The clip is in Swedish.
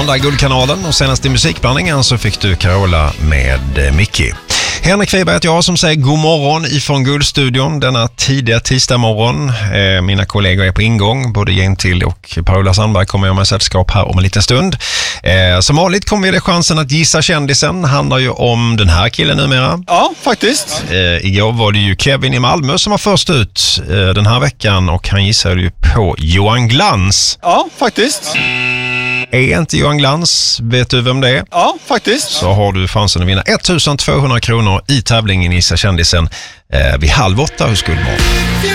Söndag i Guldkanalen och senast i musikblandningen så fick du Carola med Mickey. Henrik Wiberg heter jag som säger god morgon ifrån Guldstudion denna tidiga tisdagmorgon. Mina kollegor är på ingång, både Gentil och Paula Sandberg kommer jag med sällskap här om en liten stund. Som vanligt kommer vi det chansen att gissa kändisen. Handlar ju om den här killen numera. Ja, faktiskt. Igår var det ju Kevin i Malmö som var först ut den här veckan och han gissade ju på Johan Glans. Ja, faktiskt. Är inte Johan Glans, vet du vem det är? Ja, faktiskt. Så har du chansen att vinna 1200 kronor i tävlingen Gissa kändisen vid 7:30 hos Guldmorgon.